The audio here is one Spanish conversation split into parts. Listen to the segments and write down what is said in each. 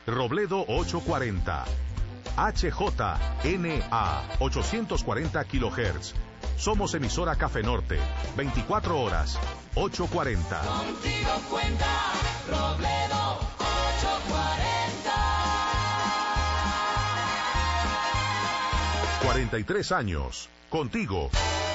Robledo 840. HJNA 840 kHz. Somos emisora Café Norte, 24 horas, 840. Contigo cuenta Robledo 840. 43 años, contigo.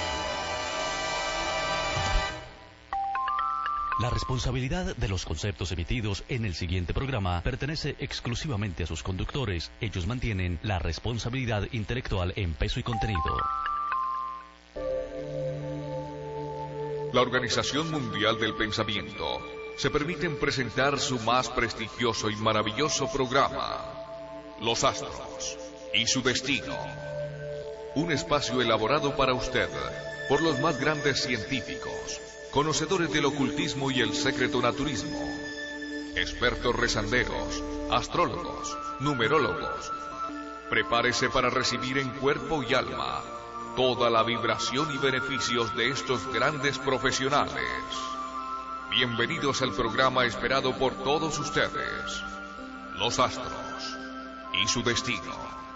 La responsabilidad de los conceptos emitidos en el siguiente programa pertenece exclusivamente a sus conductores. Ellos mantienen la responsabilidad intelectual en peso y contenido. La Organización Mundial del Pensamiento se permiten presentar su más prestigioso y maravilloso programa, Los Astros y su Destino. Un espacio elaborado para usted por los más grandes científicos, conocedores del ocultismo y el secretonaturismo, expertos rezanderos, astrólogos, numerólogos. Prepárese para recibir en cuerpo y alma toda la vibración y beneficios de estos grandes profesionales. Bienvenidos al programa esperado por todos ustedes, Los Astros y su Destino.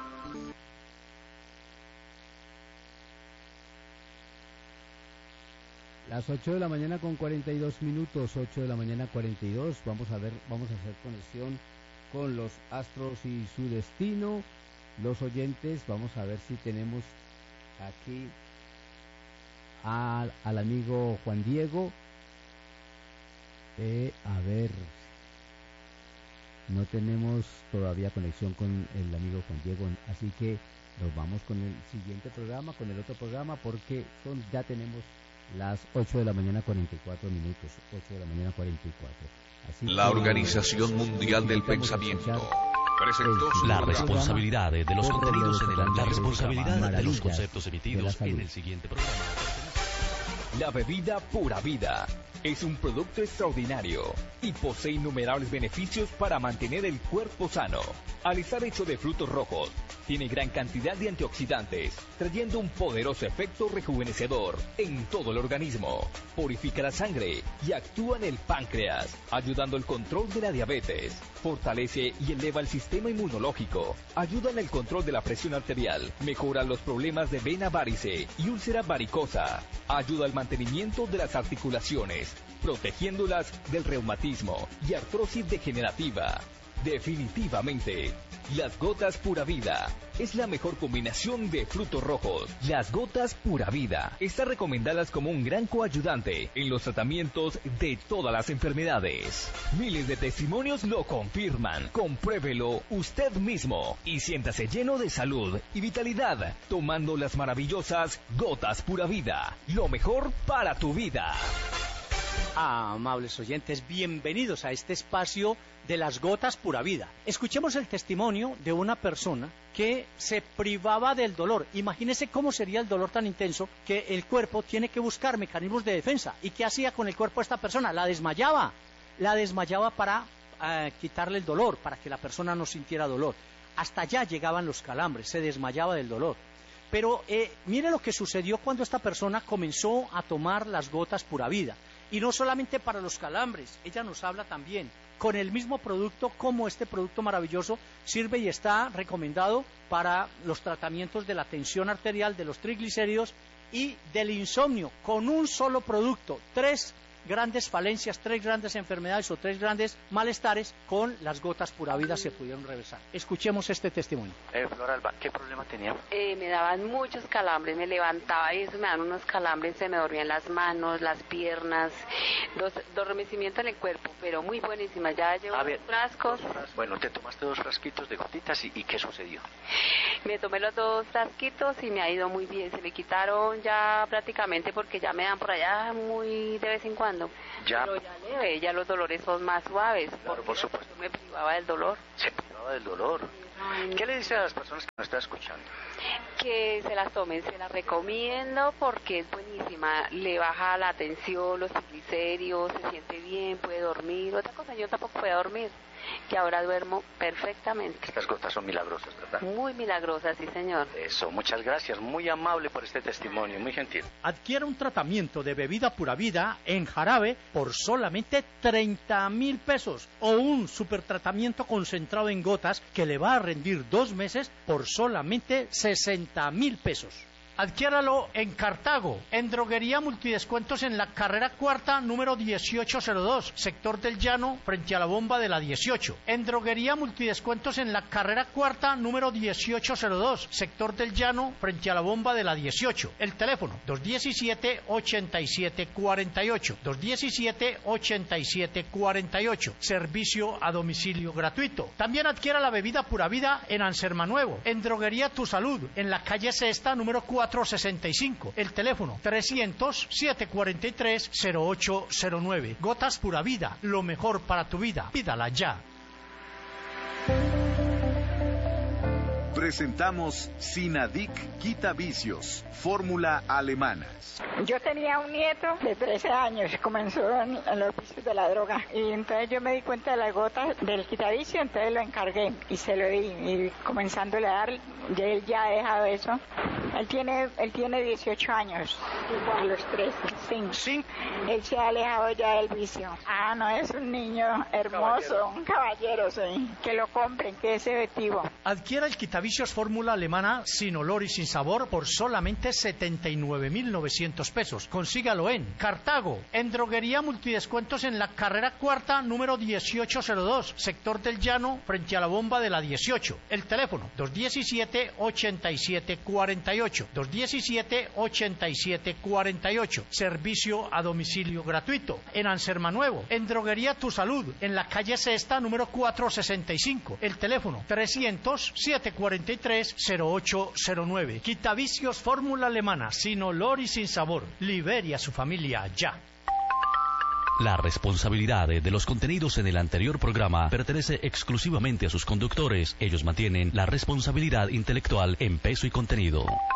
Las 8 de la mañana con 42 minutos, 8 de la mañana 42, vamos a hacer conexión con Los Astros y su Destino. Los oyentes, vamos a ver si tenemos aquí al amigo Juan Diego. A ver, no tenemos todavía conexión con el amigo Juan Diego, así que nos vamos con el siguiente programa, con el otro programa, porque ya tenemos las 8 de la mañana 44 minutos, 8 de la mañana 44. Así la Organización Mundial del Pensamiento presentó la responsabilidad de los contenidos la responsabilidad de los conceptos emitidos en el siguiente programa. La bebida Pura Vida es un producto extraordinario y posee innumerables beneficios para mantener el cuerpo sano. Al estar hecho de frutos rojos, tiene gran cantidad de antioxidantes, trayendo un poderoso efecto rejuvenecedor en todo el organismo. Purifica la sangre y actúa en el páncreas, ayudando al control de la diabetes. Fortalece y eleva el sistema inmunológico. Ayuda en el control de la presión arterial. Mejora los problemas de vena varice y úlcera varicosa. Ayuda al mantenimiento de las articulaciones, protegiéndolas del reumatismo y artrosis degenerativa. Definitivamente, las gotas Pura Vida es la mejor combinación de frutos rojos. Las gotas Pura Vida están recomendadas como un gran coayudante en los tratamientos de todas las enfermedades. Miles de testimonios lo confirman. Compruébelo usted mismo y siéntase lleno de salud y vitalidad tomando las maravillosas gotas Pura Vida. Lo mejor para tu vida. Amables oyentes, bienvenidos a este espacio de las gotas Pura Vida. Escuchemos el testimonio de una persona que se privaba del dolor. Imagínese cómo sería el dolor tan intenso que el cuerpo tiene que buscar mecanismos de defensa. ¿Y qué hacía con el cuerpo esta persona? La desmayaba para quitarle el dolor, para que la persona no sintiera dolor. Hasta allá llegaban los calambres, se desmayaba del dolor. Pero mire lo que sucedió cuando esta persona comenzó a tomar las gotas Pura Vida. Y no solamente para los calambres, ella nos habla también con el mismo producto, como este producto maravilloso sirve y está recomendado para los tratamientos de la tensión arterial, de los triglicéridos y del insomnio, con un solo producto. 3 grandes falencias, 3 grandes enfermedades o 3 grandes malestares con las gotas Pura Vida se pudieron reversar. Escuchemos este testimonio. Flor Alba, ¿qué problema tenía? Me daban muchos calambres, me levantaba y eso me daban unos calambres, se me dormían las manos, las piernas, dormecimiento en el cuerpo, pero muy buenísimas. Ya llevo 2 frascos. Bueno, te tomaste 2 frasquitos de gotitas y ¿qué sucedió? Me tomé los 2 frasquitos y me ha ido muy bien, se me quitaron ya prácticamente porque ya me dan por allá muy de vez en cuando. Ya. Pero ya leve, ya los dolores son más suaves. Claro, por supuesto. Me privaba del dolor. Se privaba del dolor. ¿Qué le dice a las personas que nos están escuchando? Que se las tomen, se las recomiendo porque es buenísima. Le baja la tensión, los triglicéridos, se siente bien, puede dormir. Otra cosa, yo tampoco puedo dormir. que ahora duermo perfectamente. Estas gotas son milagrosas, ¿verdad? Muy milagrosas, sí señor. Eso, muchas gracias, muy amable por este testimonio, muy gentil. Adquiera un tratamiento de bebida pura vida en jarabe por solamente 30.000 pesos o un supertratamiento concentrado en gotas que le va a rendir 2 meses por solamente 60.000 pesos. Adquiéralo en Cartago, en Droguería Multidescuentos en la carrera cuarta, número 1802, sector del Llano, frente a la bomba de la 18. En Droguería Multidescuentos en la carrera cuarta, número 1802, sector del Llano, frente a la bomba de la 18. El teléfono, 217-8748, 217-8748. Servicio a domicilio gratuito. También adquiera la bebida Pura Vida en Anserma Nuevo, en Droguería Tu Salud, en la calle Sexta, número 465. El teléfono 300-743-0809. Gotas Pura Vida, lo mejor para tu vida. Pídala ya. Presentamos Sinadic Quita Vicios, fórmula alemana. Yo tenía un nieto de 13 años, comenzó en los vicios de la droga y entonces yo me di cuenta de las gotas del quitavicio, entonces lo encargué y se lo di y comenzándole a dar, él ya ha dejado eso. Él tiene 18 años, a los 13, sí. Él se ha alejado ya del vicio. Ah, no, es un niño hermoso, un caballero, sí. Que lo compren, que es efectivo. Adquiera el quitavicios fórmula alemana sin olor y sin sabor por solamente 79.900 pesos. Consígalo en Cartago, en Droguería Multidescuentos en la carrera cuarta, número 1802, sector del Llano, frente a la bomba de la 18. El teléfono 217-8748, 217-8748. Servicio a domicilio gratuito. En Anserma Nuevo, en Droguería Tu Salud, en la calle Sexta, número 465. El teléfono 300-743-0809. Quitavicios fórmula alemana, sin olor y sin sabor. Libere a su familia ya. La responsabilidad de los contenidos en el anterior programa pertenece exclusivamente a sus conductores. Ellos mantienen la responsabilidad intelectual en peso y contenido.